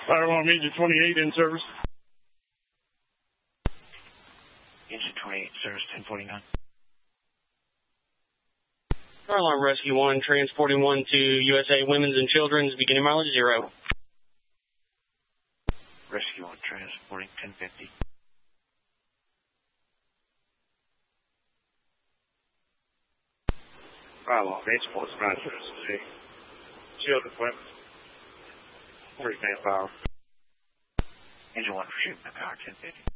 Fire alarm engine 28 in service. Engine 28 service 1049. Fire alarm rescue 1, transporting 1 to USA Women's and Children's, beginning mileage 0. Rescue 1, transporting 1050. Fire alarm engine 49 service. Children's women's. 3 manpower. Engine 1 for shipment power 1050.